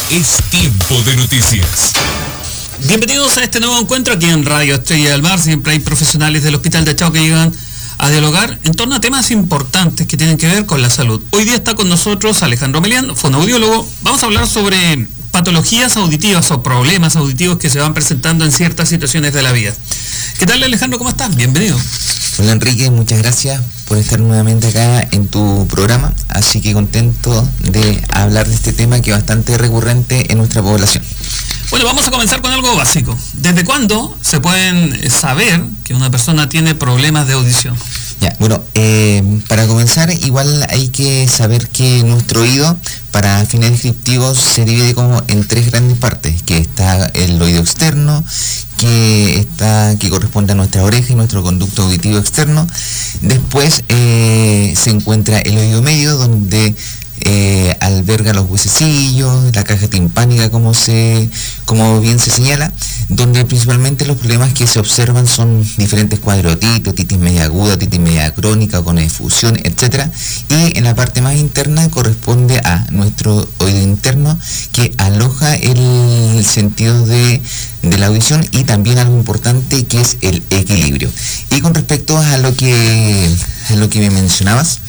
Es tiempo de noticias. Bienvenidos a este nuevo encuentro aquí en Radio Estrella del Mar. Siempre hay profesionales del Hospital de Chao que llegan a dialogar en torno a temas importantes que tienen que ver con la salud. Hoy día está con nosotros Alejandro Melián, fonoaudiólogo. Vamos a hablar sobre patologías auditivas o problemas auditivos que se van presentando en ciertas situaciones de la vida. ¿Qué tal, Alejandro? ¿Cómo estás? Bienvenido. Hola, Enrique, muchas gracias por estar nuevamente acá en tu programa, así que contento de hablar de este tema que es bastante recurrente en nuestra población. Bueno, vamos a comenzar con algo básico. ¿Desde cuándo se pueden saber que una persona tiene problemas de audición? Ya, bueno, para comenzar, igual hay que saber que nuestro oído, para fines descriptivos, se divide como en tres grandes partes, que está el oído externo, que corresponde a nuestra oreja y nuestro conducto auditivo externo. Después se encuentra el oído medio, donde alberga los huesecillos, la caja timpánica, como bien se señala, donde principalmente los problemas que se observan son diferentes cuadros de otitis, otitis media aguda, otitis media crónica, con efusión, etc. Y en la parte más interna corresponde a nuestro oído interno, que aloja el sentido de la audición y también algo importante que es el equilibrio. Y con respecto a lo que me mencionabas,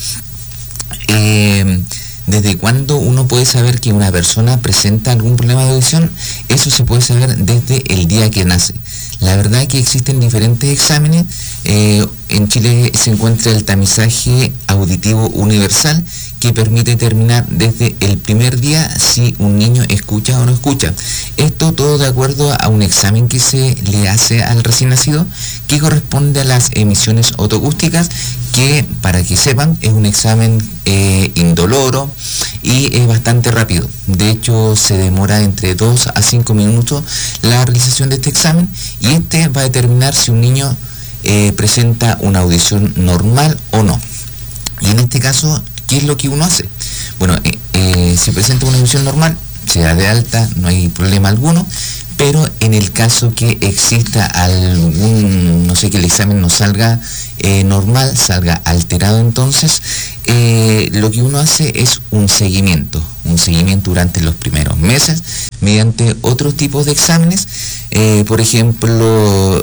¿desde cuándo uno puede saber que una persona presenta algún problema de audición? Eso se puede saber desde el día que nace. La verdad es que existen diferentes exámenes. En Chile se encuentra el tamizaje auditivo universal, que permite determinar desde el primer día si un niño escucha o no escucha. Esto todo de acuerdo a un examen que se le hace al recién nacido, que corresponde a las emisiones otoacústicas, que, para que sepan, es un examen indoloro y es bastante rápido. De hecho, se demora entre 2 a 5 minutos la realización de este examen, y este va a determinar si un niño presenta una audición normal o no. Y en este caso, ¿qué es lo que uno hace? Bueno, si presenta una audición normal, se da de alta, no hay problema alguno, pero en el caso que exista algún, no sé, que el examen no salga normal, salga alterado, entonces lo que uno hace es un seguimiento durante los primeros meses, mediante otros tipos de exámenes. Por ejemplo,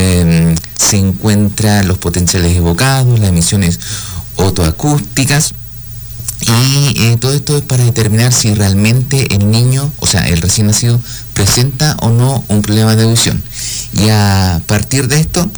se encuentran los potenciales evocados, las emisiones otoacústicas, y todo esto es para determinar si realmente el niño, o sea, el recién nacido, presenta o no un problema de audición. Y a partir de esto,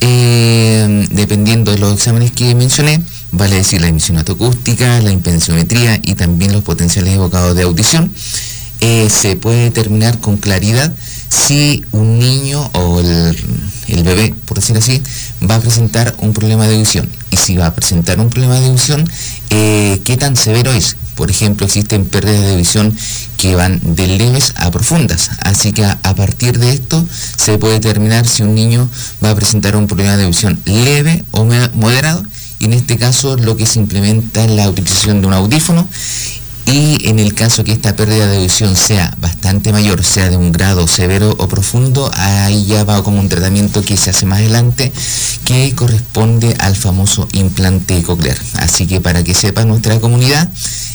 dependiendo de los exámenes que mencioné, vale decir la emisión otoacústica, la impensiometría y también los potenciales evocados de audición, se puede determinar con claridad si un niño o el bebé, por decir así, va a presentar un problema de audición. Y si va a presentar un problema de audición, ¿qué tan severo es? Por ejemplo, existen pérdidas de audición que van de leves a profundas. Así que a partir de esto se puede determinar si un niño va a presentar un problema de audición leve o moderado. Y en este caso lo que se implementa es la utilización de un audífono. Y en el caso que esta pérdida de audición sea bastante mayor, sea de un grado severo o profundo, ahí ya va como un tratamiento que se hace más adelante, que corresponde al famoso implante coclear. Así que, para que sepa nuestra comunidad,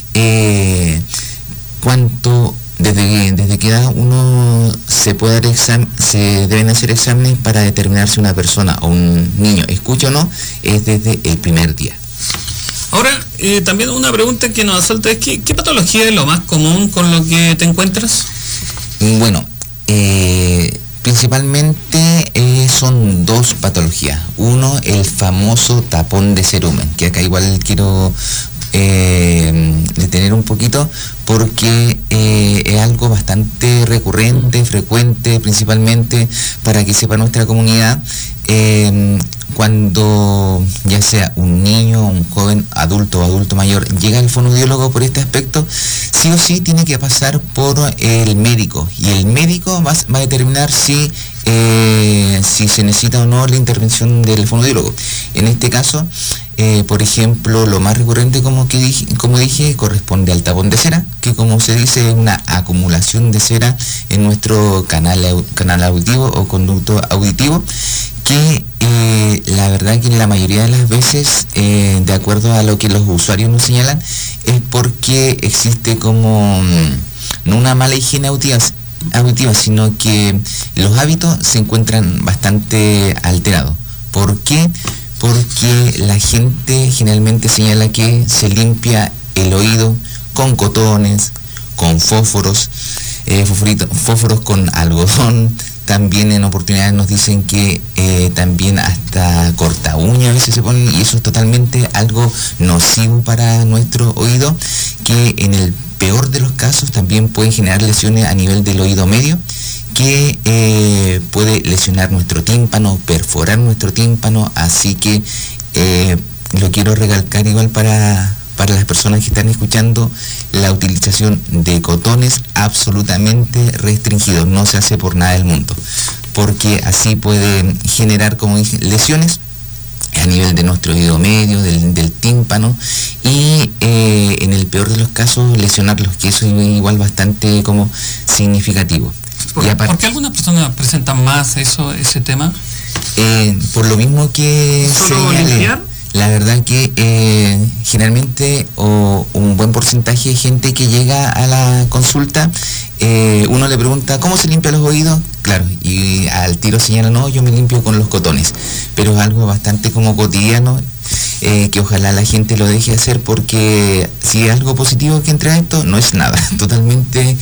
desde qué edad uno se deben hacer exámenes para determinar si una persona o un niño escucha o no, es desde el primer día. Ahora, también una pregunta que nos asalta es ¿qué patología es lo más común con lo que te encuentras? Bueno, principalmente son dos patologías. Uno, el famoso tapón de cerumen, que acá igual quiero detener un poquito, porque es algo bastante recurrente, frecuente, principalmente para que sepa nuestra comunidad. Cuando ya sea un niño, un joven, adulto o adulto mayor, llega al fonoaudiólogo por este aspecto, sí o sí tiene que pasar por el médico, y el médico va a determinar si se necesita o no la intervención del fonoaudiólogo. En este caso, por ejemplo, lo más recurrente, como dije, corresponde al tapón de cera, que, como se dice, es una acumulación de cera en nuestro canal auditivo o conducto auditivo, que la verdad que la mayoría de las veces, de acuerdo a lo que los usuarios nos señalan, es porque existe como no una mala higiene auditiva, sino que los hábitos se encuentran bastante alterados. ¿Por qué? Porque la gente generalmente señala que se limpia el oído con cotones, con fósforos, fósforos con algodón. También en oportunidades nos dicen que también hasta corta uña a veces se ponen, y eso es totalmente algo nocivo para nuestro oído, que en el peor de los casos también puede generar lesiones a nivel del oído medio, que puede lesionar nuestro tímpano, perforar nuestro tímpano. Así que lo quiero recalcar igual para las personas que están escuchando: la utilización de cotones absolutamente restringidos, no se hace por nada del mundo, porque así puede generar, como dije, lesiones a nivel de nuestro oído medio, del tímpano, y en el peor de los casos lesionarlos, que eso es igual bastante como significativo. ¿Por qué algunas personas presentan más ese tema? Por lo mismo que ¿Solo limpiar? La verdad que generalmente un buen porcentaje de gente que llega a la consulta, uno le pregunta ¿cómo se limpia los oídos? Claro, y al tiro señala, no, yo me limpio con los cotones, pero es algo bastante como cotidiano, que ojalá la gente lo deje hacer, porque si es algo positivo que entre a esto, no es nada, totalmente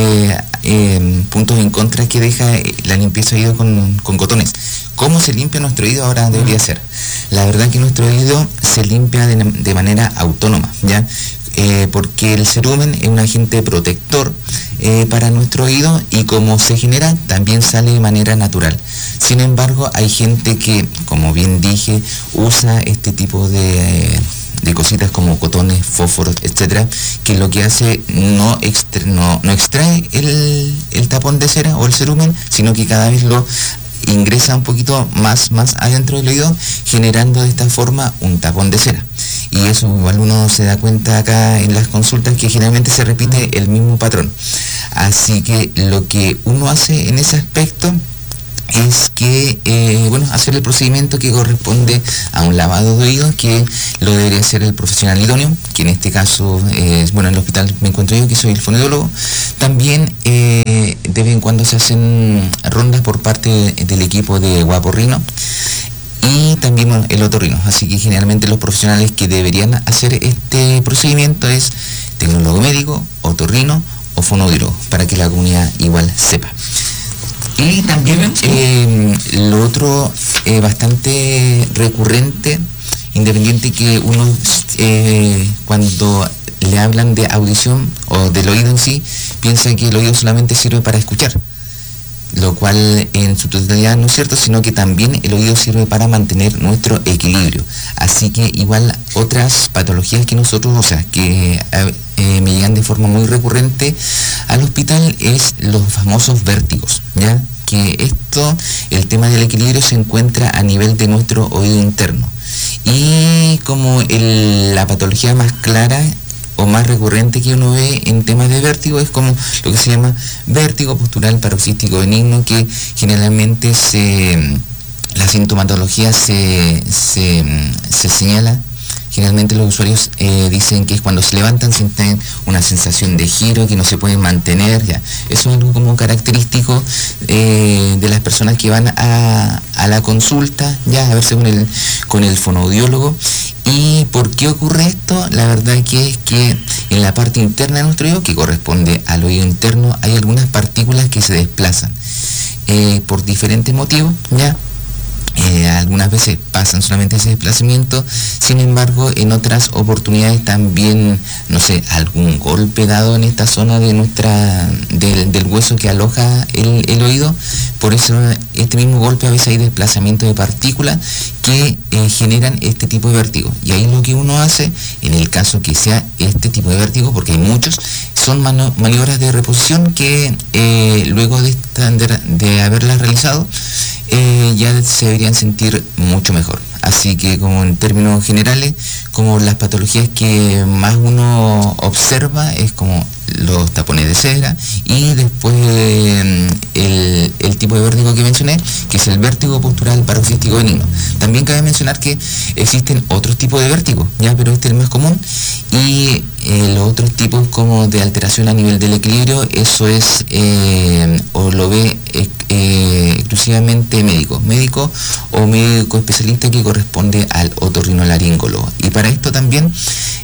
puntos en contra que deja la limpieza de oído con cotones. ¿Cómo se limpia nuestro oído? Ahora debería ser. La verdad que nuestro oído se limpia de manera autónoma, ¿ya? Porque el cerumen es un agente protector para nuestro oído, y como se genera, también sale de manera natural. Sin embargo, hay gente que, como bien dije, usa este tipo de cositas como cotones, fósforos, etcétera, que lo que hace no extrae el tapón de cera o el cerumen, sino que cada vez lo ingresa un poquito más adentro del oído, generando de esta forma un tapón de cera. Y eso igual uno se da cuenta acá en las consultas, que generalmente se repite el mismo patrón. Así que lo que uno hace en ese aspecto es que, hacer el procedimiento que corresponde a un lavado de oídos, que lo debería hacer el profesional idóneo, que en este caso, en el hospital me encuentro yo, que soy el fonoaudiólogo. También de vez en cuando se hacen rondas por parte del equipo de guaporrino y también el otorrino. Así que generalmente los profesionales que deberían hacer este procedimiento es tecnólogo médico, otorrino o fonoaudiólogo, para que la comunidad igual sepa. Y también lo otro bastante recurrente, independiente, que uno cuando le hablan de audición o del oído en sí, piensa que el oído solamente sirve para escuchar, lo cual en su totalidad no es cierto, sino que también el oído sirve para mantener nuestro equilibrio. Así que igual otras patologías que nosotros, que me llegan de forma muy recurrente al hospital, es los famosos vértigos, ¿ya? Que el tema del equilibrio se encuentra a nivel de nuestro oído interno. Y como la patología más clara o más recurrente que uno ve en temas de vértigo es como lo que se llama vértigo postural paroxístico benigno, que generalmente la sintomatología se señala. Generalmente los usuarios dicen que es cuando se levantan, sienten una sensación de giro que no se pueden mantener, ya. Eso es algo como característico de las personas que van a la consulta, ya, a verse con el fonoaudiólogo. ¿Y por qué ocurre esto? La verdad que es que en la parte interna de nuestro oído, que corresponde al oído interno, hay algunas partículas que se desplazan por diferentes motivos, ya. Algunas veces pasan solamente ese desplazamiento, sin embargo en otras oportunidades también, algún golpe dado en esta zona de del hueso que aloja el oído. Por eso este mismo golpe a veces hay desplazamiento de partículas que generan este tipo de vértigo. Y ahí lo que uno hace, en el caso que sea este tipo de vértigo, porque hay muchos, son maniobras de reposición que luego de haberlas realizado, ya se deberían sentir mucho mejor. Así que como en términos generales, como las patologías que más uno observa es como los tapones de cera y después el tipo de vértigo que mencioné, que es el vértigo postural paroxístico benigno. También cabe mencionar que existen otros tipos de vértigo, ya, pero este es el más común, y los otros tipos como de alteración a nivel del equilibrio, eso es o lo ve exclusivamente médico o médico especialista que corresponde al otorrinolaringólogo. Y para esto también,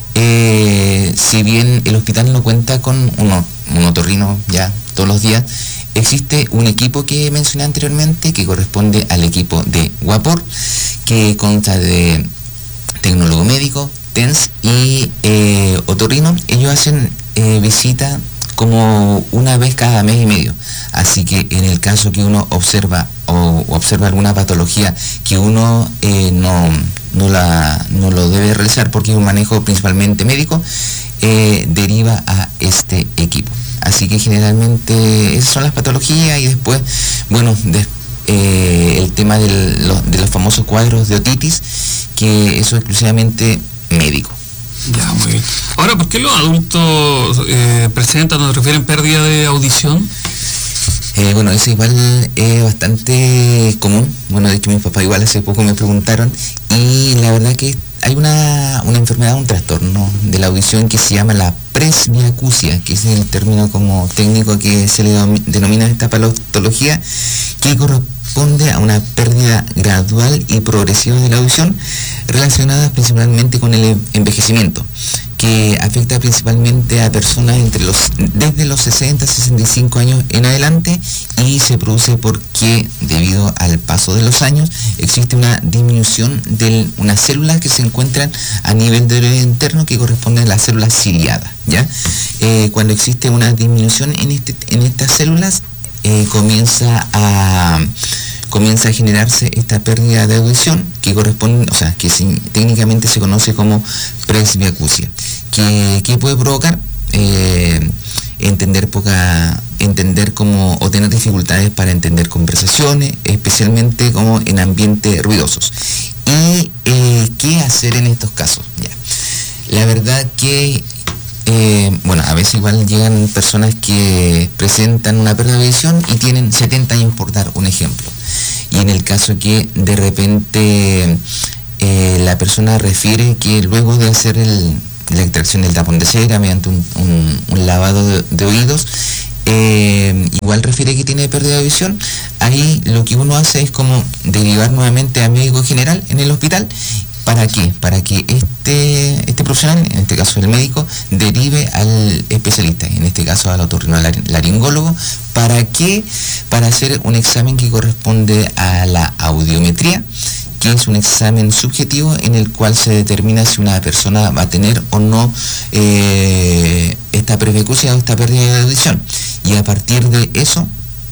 si bien el hospital no cuenta con un otorrino ya todos los días, existe un equipo que mencioné anteriormente que corresponde al equipo de Guapor, que consta de tecnólogo médico, TENS y otorrino. Ellos hacen visita como una vez cada mes y medio. Así que en el caso que uno observa alguna patología que uno no lo debe realizar porque es un manejo principalmente médico, deriva a este equipo. Así que generalmente esas son las patologías y después, bueno, el tema de los famosos cuadros de otitis, que eso es exclusivamente médico. Ya, muy bien. Ahora, ¿por qué los adultos presentan o refieren pérdida de audición? Bueno, eso igual es bastante común. Bueno, de hecho mis papás igual hace poco me preguntaron, y la verdad que hay una enfermedad, un trastorno de la audición que se llama la presbiacusia, que es el término como técnico que se le denomina a esta patología, que corresponde a una pérdida gradual y progresiva de la audición relacionada principalmente con el envejecimiento, que afecta principalmente a personas desde los 60 a 65 años en adelante, y se produce porque debido al paso de los años existe una disminución de unas células que se encuentran a nivel del oído interno, que corresponden a las células ciliadas, ¿ya? Cuando existe una disminución en estas células, comienza a generarse esta pérdida de audición que corresponde, o sea, que técnicamente se conoce como presbiacusia, que puede provocar entender como, o tener dificultades para entender conversaciones, especialmente como en ambientes ruidosos. ¿Y qué hacer en estos casos? Ya. La verdad que bueno, a veces igual llegan personas que presentan una pérdida de audición y tienen 70 años, por dar un ejemplo. Y en el caso que de repente la persona refiere que luego de hacer la extracción del tapón de cera mediante un lavado de oídos, igual refiere que tiene pérdida de audición, ahí lo que uno hace es como derivar nuevamente a médico general en el hospital. ¿Para qué? Para que este profesional, en este caso el médico, derive al especialista, en este caso al otorrinolaringólogo. ¿Para qué? Para hacer un examen que corresponde a la audiometría, que es un examen subjetivo en el cual se determina si una persona va a tener o no esta presbiacusia o esta pérdida de audición. Y a partir de eso,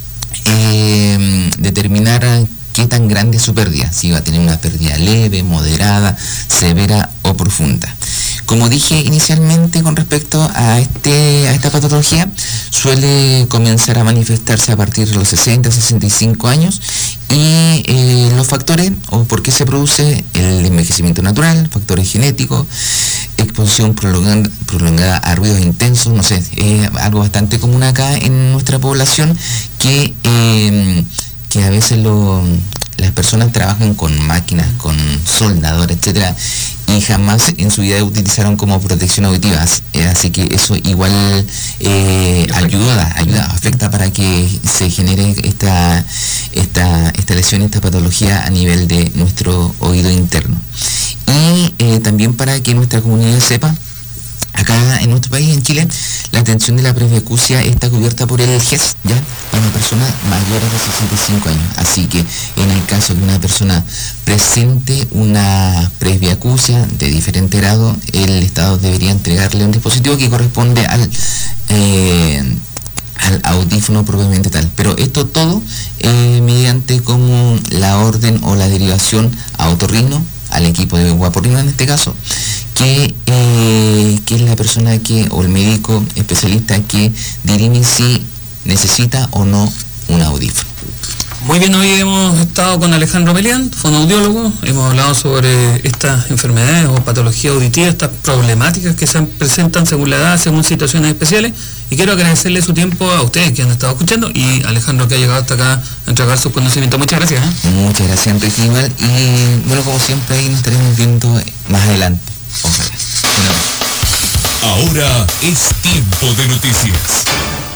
determinar qué tan grande es su pérdida, si va a tener una pérdida leve, moderada, severa o profunda. Como dije inicialmente, con respecto a esta patología, suele comenzar a manifestarse a partir de los 60 a 65 años, y los factores, o por qué se produce: el envejecimiento natural, factores genéticos, exposición prolongada a ruidos intensos, no sé, es algo bastante común acá en nuestra población, que a veces las personas trabajan con máquinas, con soldadores, etcétera, y jamás en su vida utilizaron como protección auditiva. Así que eso igual afecta para que se genere esta lesión, esta patología a nivel de nuestro oído interno. Y también para que nuestra comunidad sepa, acá en nuestro país, en Chile, la atención de la presbiacusia está cubierta por el GES, ¿ya? Para personas mayores de 65 años. Así que en el caso de una persona presente una presbiacusia de diferente grado, el Estado debería entregarle un dispositivo que corresponde al audífono propiamente tal. Pero esto todo mediante como la orden o la derivación a otorrino, al equipo de Guaporino en este caso, que es la persona o el médico especialista que dirime si necesita o no un audífono. Muy bien, hoy hemos estado con Alejandro Melián, fonoaudiólogo, hemos hablado sobre estas enfermedades o patologías auditivas, estas problemáticas que se presentan según la edad, según situaciones especiales, y quiero agradecerle su tiempo a ustedes que han estado escuchando y Alejandro que ha llegado hasta acá a entregar sus conocimientos. Muchas gracias. Muchas gracias, Enrique, igual, y bueno, como siempre ahí nos estaremos viendo más adelante, ojalá. Ahora es tiempo de noticias.